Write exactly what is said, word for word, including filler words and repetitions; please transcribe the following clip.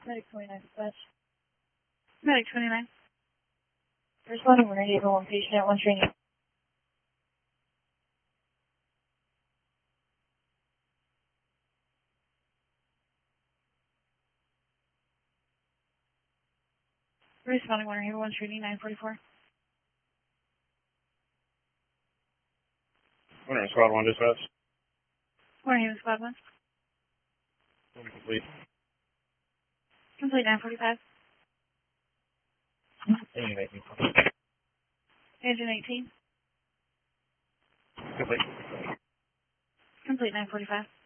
Medic twenty-nine dispatch. Medic twenty-nine. Responding one eight one patient at one training. Responding one eight one training nine forty-four. Winter Squad one dispatch. Warning Squad one. Complete. Complete nine forty-five. Engine eighteen. Engine eighteen. Complete. Complete nine forty-five.